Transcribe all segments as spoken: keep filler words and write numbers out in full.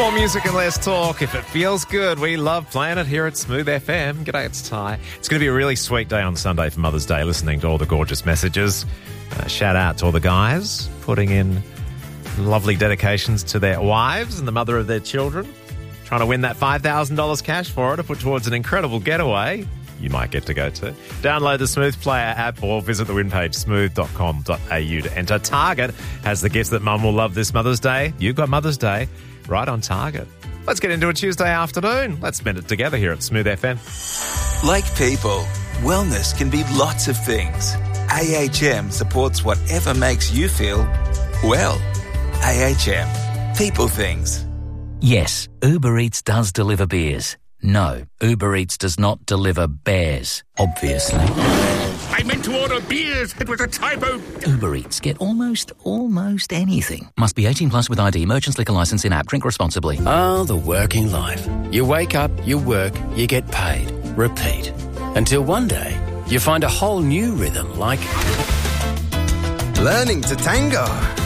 More music and less talk. If it feels good, we love playing it here at Smooth F M. G'day, it's Ty. It's going to be a really sweet day on Sunday for Mother's Day, listening to all the gorgeous messages. Uh, shout out to all the guys putting in lovely dedications to their wives and the mother of their children. Trying to win that five thousand dollars cash for her to put towards an incredible getaway you might get to go to. Download the Smooth Player app or visit the win page smooth dot com dot a u to enter. Target has the gifts that Mum will love this Mother's Day. You've got Mother's Day right on target. Let's get into a Tuesday afternoon. Let's spend it together here at Smooth F M. Like people, wellness can be lots of things. A H M supports whatever makes you feel well. A H M. People things. Yes, Uber Eats does deliver beers. No, Uber Eats does not deliver bears, obviously. I meant to order beers. It was a typo. Uber Eats. Get almost, almost anything. Must be eighteen plus with I D. Merchants Liquor Licence in app. Drink responsibly. Oh, the working life. You wake up, you work, you get paid. Repeat. Until one day, you find a whole new rhythm like... Learning to tango.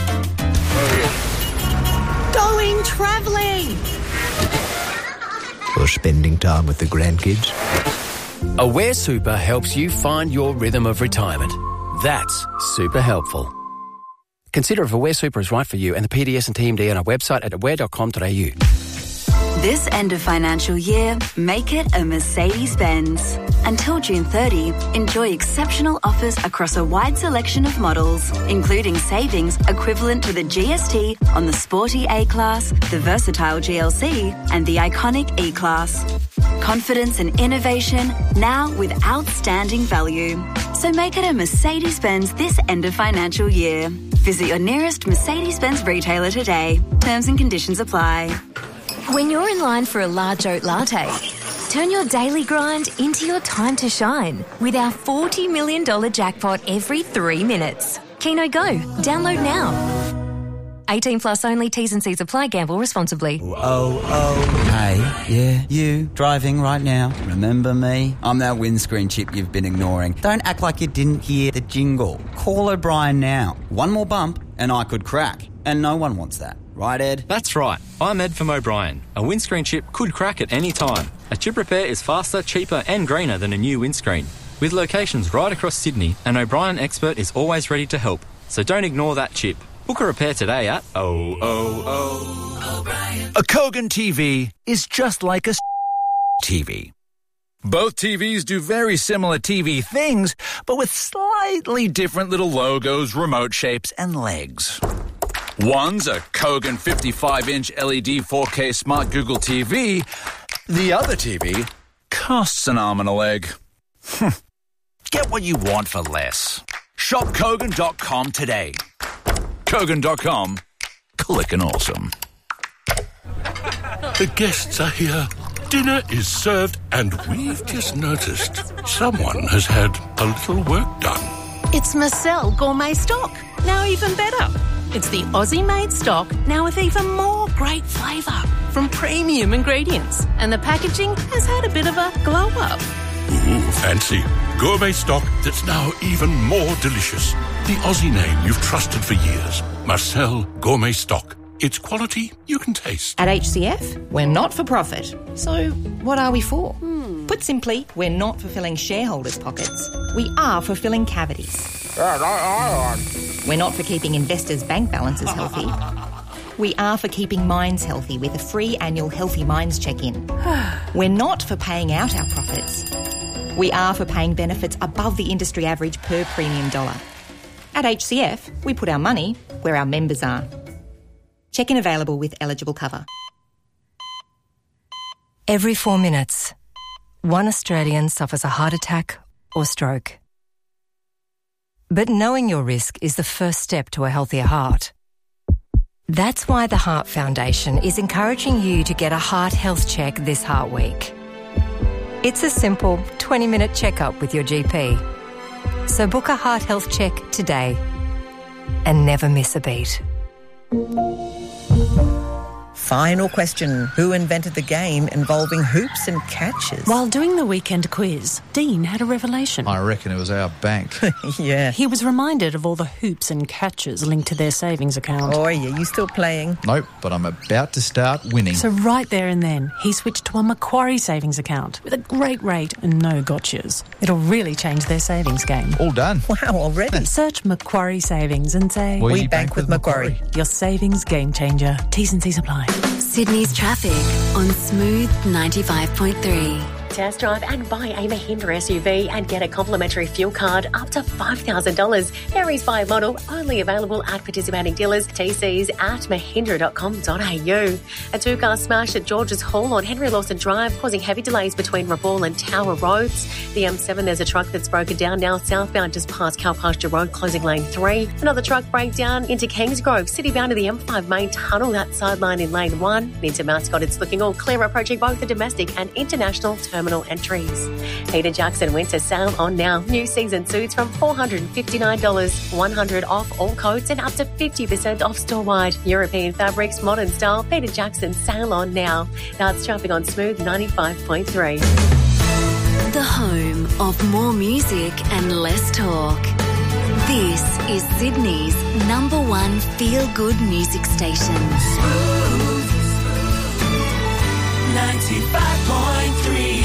Going travelling. Or spending time with the grandkids. Aware Super helps you find your rhythm of retirement. That's super helpful. Consider if Aware Super is right for you and the P D S and T M D on our website at aware dot com dot a u. This end of financial year, make it a Mercedes-Benz. Until June thirtieth, enjoy exceptional offers across a wide selection of models, including savings equivalent to the G S T on the sporty A-Class, the versatile G L C, and the iconic E-Class. Confidence and innovation, now with outstanding value. So make it a Mercedes-Benz this end of financial year. Visit your nearest Mercedes-Benz retailer today. Terms and conditions apply. When you're in line for a large oat latte, turn your daily grind into your time to shine with our forty million dollars jackpot every three minutes. Keno Go. Download now. eighteen plus only. T's and C's apply. Gamble responsibly. Oh, oh. Hey, yeah, you, driving right now. Remember me? I'm that windscreen chip you've been ignoring. Don't act like you didn't hear the jingle. Call O'Brien now. One more bump and I could crack. And no one wants that. Right, Ed? That's right. I'm Ed from O'Brien. A windscreen chip could crack at any time. A chip repair is faster, cheaper and greener than a new windscreen. With locations right across Sydney, an O'Brien expert is always ready to help. So don't ignore that chip. Book a repair today at oh oh oh O'Brien. A Kogan T V is just like a T V. Both T Vs do very similar T V things, but with slightly different little logos, remote shapes and legs. One's a Kogan fifty-five inch L E D four K Smart Google T V. The other T V costs an arm and a leg. Get what you want for less. Shop Kogan dot com today. Kogan dot com. Clickin' awesome. The guests are here. Dinner is served and we've just noticed someone has had a little work done. It's Marcel Gourmet Stock. Now even better. It's the Aussie-made stock, now with even more great flavour from premium ingredients. And the packaging has had a bit of a glow-up. Ooh, fancy. Gourmet stock that's now even more delicious. The Aussie name you've trusted for years. Marcel Gourmet Stock. It's quality you can taste. At H C F, we're not for profit. So what are we for? Hmm. Put simply, we're not for filling shareholders' pockets. We are for filling cavities. We're not for keeping investors' bank balances healthy. We are for keeping minds healthy with a free annual Healthy Minds check-in. We're not for paying out our profits. We are for paying benefits above the industry average per premium dollar. At H C F, we put our money where our members are. Check-in available with eligible cover. Every four minutes, one Australian suffers a heart attack or stroke. But knowing your risk is the first step to a healthier heart. That's why the Heart Foundation is encouraging you to get a heart health check this Heart Week. It's a simple twenty minute checkup with your G P. So book a heart health check today and never miss a beat. Final question. Who invented the game involving hoops and catches? While doing the weekend quiz, Dean had a revelation. I reckon it was our bank. Yeah. He was reminded of all the hoops and catches linked to their savings account. Oh, yeah, you still playing? Nope, but I'm about to start winning. So right there and then, he switched to a Macquarie savings account with a great rate and no gotchas. It'll really change their savings game. All done. Wow, already? Search Macquarie Savings and say, We, we bank, bank with Macquarie. Macquarie. Your savings game changer. T's and C's apply. Sydney's traffic on Smooth ninety-five point three. Test drive and buy a Mahindra S U V and get a complimentary fuel card up to five thousand dollars. Varies by model, only available at participating dealers. T Cs at mahindra dot com dot a u. A two-car smash at George's Hall on Henry Lawson Drive, causing heavy delays between Rabaul and Tower Roads. The M seven, there's a truck that's broken down now southbound just past Calpasture Road, closing lane three. Another truck breakdown into Kingsgrove, citybound to the M five main tunnel, that sideline in lane one. Into Mascot, it's looking all clear, approaching both the domestic and international terminal entries. Peter Jackson winter sale on now. New season suits from four hundred fifty-nine dollars, one hundred dollars off all coats and up to fifty percent off store-wide. European fabrics, modern style. Peter Jackson sale on now. That's traffic on Smooth ninety-five point three. The home of more music and less talk. This is Sydney's number one feel-good music station. Smooth ninety-five point three.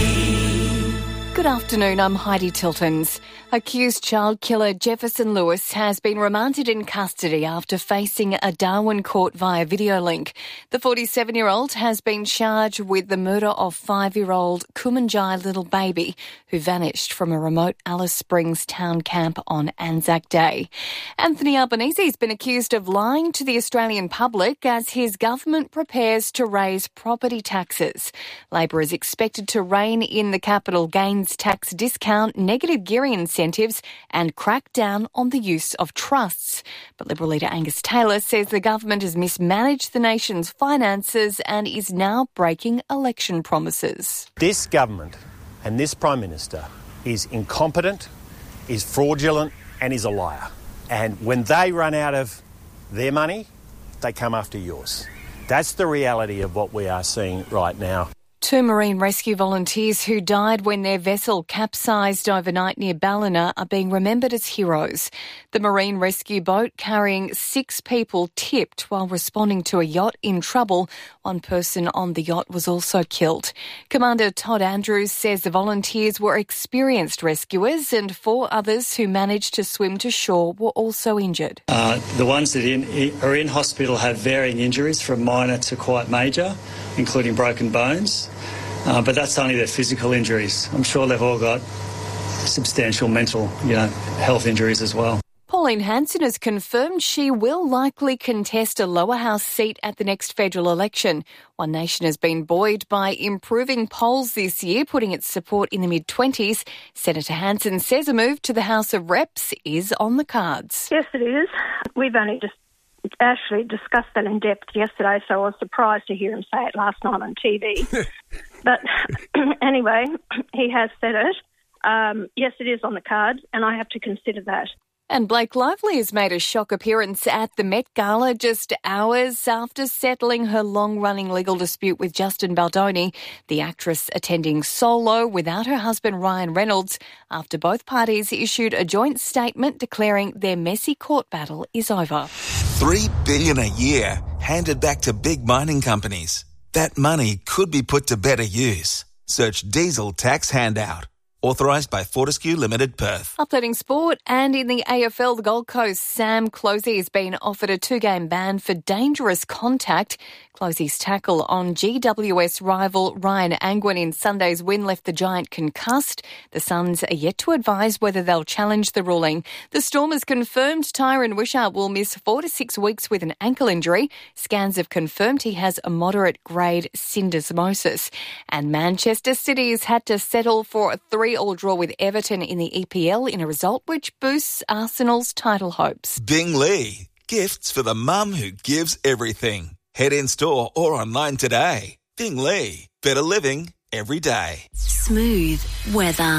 Good afternoon, I'm Heidi Tiltons. Accused child killer Jefferson Lewis has been remanded in custody after facing a Darwin court via video link. The forty-seven-year-old has been charged with the murder of five-year-old Kumanjai little baby who vanished from a remote Alice Springs town camp on Anzac Day. Anthony Albanese has been accused of lying to the Australian public as his government prepares to raise property taxes. Labor is expected to rein in the capital gains tax discount, negative gearing incentives and crack down on the use of trusts. But Liberal leader Angus Taylor says the government has mismanaged the nation's finances and is now breaking election promises. This government and this Prime Minister is incompetent, is fraudulent and is a liar. And when they run out of their money, they come after yours. That's the reality of what we are seeing right now. Two marine rescue volunteers who died when their vessel capsized overnight near Ballina are being remembered as heroes. The marine rescue boat carrying six people tipped while responding to a yacht in trouble. One person on the yacht was also killed. Commander Todd Andrews says the volunteers were experienced rescuers and four others who managed to swim to shore were also injured. Uh, the ones that in, are in hospital have varying injuries from minor to quite major, including broken bones. Uh, but that's only their physical injuries. I'm sure they've all got substantial mental, you know, health injuries as well. Pauline Hanson has confirmed she will likely contest a lower house seat at the next federal election. One Nation has been buoyed by improving polls this year, putting its support in the mid-twenties. Senator Hanson says a move to the House of Reps is on the cards. Yes, it is. We've only just actually discussed that in depth yesterday, so I was surprised to hear him say it last night on T V. But anyway, he has said it. Um, yes, it is on the cards, and I have to consider that. And Blake Lively has made a shock appearance at the Met Gala just hours after settling her long-running legal dispute with Justin Baldoni. The actress attending solo without her husband Ryan Reynolds after both parties issued a joint statement declaring their messy court battle is over. Three billion dollars a year handed back to big mining companies. That money could be put to better use. Search Diesel Tax Handout. Authorised by Fortescue Limited Perth. Updating sport, and in the A F L, the Gold Coast Sam Closey has been offered a two-game ban for dangerous contact. Closey's tackle on G W S rival Ryan Angwin in Sunday's win left the Giant concussed. The Suns are yet to advise whether they'll challenge the ruling. The Storm has confirmed Tyron Wishart will miss four to six weeks with an ankle injury. Scans have confirmed he has a moderate-grade syndesmosis. And Manchester City has had to settle for a three all draw with Everton in the E P L in a result which boosts Arsenal's title hopes. Bing Lee. Gifts for the mum who gives everything. Head in store or online today. Bing Lee. Better living every day. Smooth weather.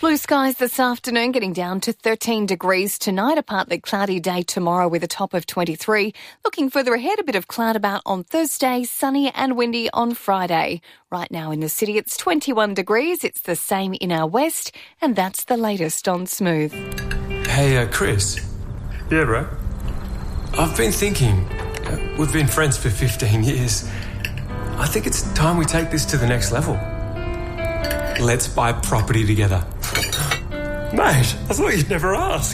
Blue skies this afternoon, getting down to thirteen degrees tonight. A partly cloudy day tomorrow with a top of twenty-three. Looking further ahead, a bit of cloud about on Thursday, sunny and windy on Friday. Right now in the city, it's twenty-one degrees. It's the same in our west, and that's the latest on Smooth. Hey, uh, Chris. Yeah, bro? I've been thinking, uh, we've been friends for fifteen years. I think it's time we take this to the next level. Let's buy property together. Mate, I thought you'd never ask.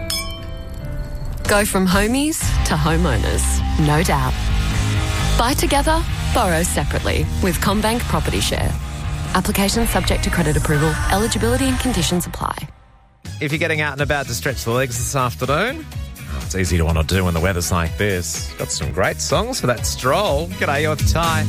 Go from homies to homeowners, no doubt. Buy together, borrow separately with CommBank Property Share. Application subject to credit approval. Eligibility and conditions apply. If you're getting out and about to stretch the legs this afternoon, oh, it's easy to want to do when the weather's like this. Got some great songs for that stroll. G'day, you're Ty.